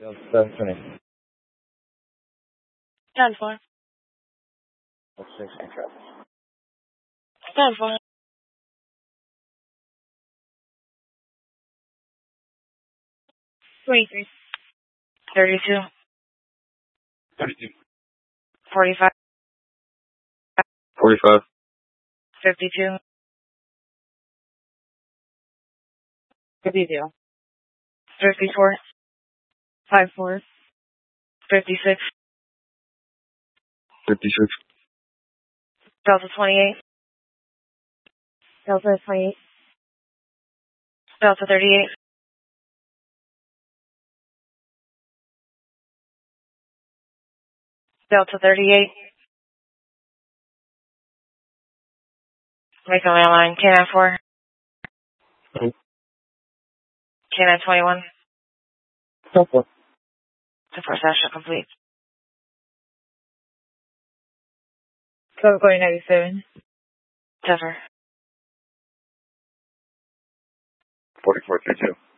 720. 10-4. 6 traffic. 10-4. 23. 32. 32. 45. 45. 52. 52. 54. 54. 56. 56. Delta 28. Delta 28. Delta 38. Delta 38. Make a landline. Canine 4. Canine 21. So forth. The first session complete. 97. Zephyr. 4432.